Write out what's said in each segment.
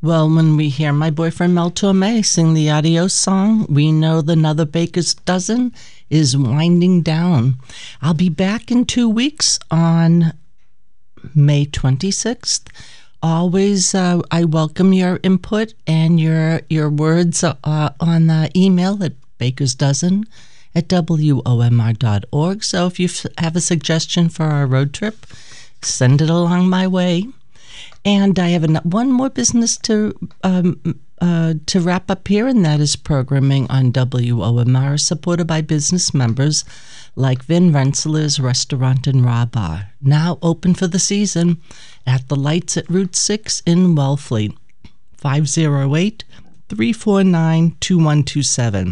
Well, when we hear my boyfriend Mel Torme sing the adios song, we know the Another Baker's Dozen is winding down. I'll be back in 2 weeks on May 26th. Always, I welcome your input and your words on the email at bakersdozen@womr.org. So if you have a suggestion for our road trip, send it along my way. And I have one more business to wrap up here, and that is programming on WOMR, supported by business members like Vin Rensselaer's Restaurant and Raw Bar, now open for the season at the Lights at Route 6 in Wellfleet, 508-349-2127.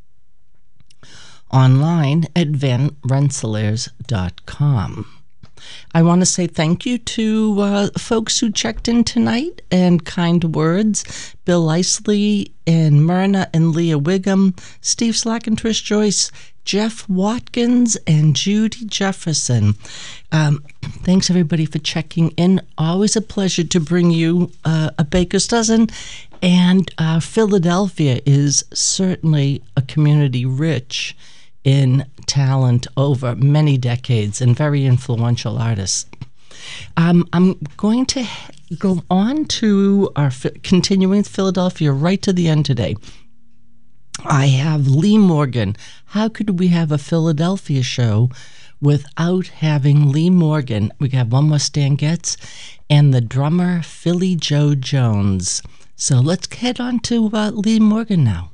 Online at vinrensselaers.com. I want to say thank you to folks who checked in tonight and kind words. Bill Isley and Myrna and Leah Wiggum, Steve Slack and Trish Joyce, Jeff Watkins and Judy Jefferson. Thanks everybody for checking in. Always a pleasure to bring you a Baker's Dozen. And Philadelphia is certainly a community rich in talent over many decades and very influential artists. I'm going to go on to our continuing with Philadelphia right to the end today. I have Lee Morgan. How could we have a Philadelphia show without having Lee Morgan? We have one more Stan Getz and the drummer Philly Joe Jones. So let's head on to Lee Morgan now.